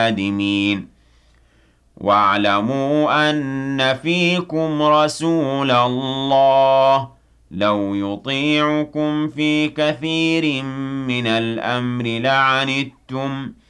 آدمين واعلموا أن فيكم رسول الله لو يطيعكم في كثير من الأمر لعنتم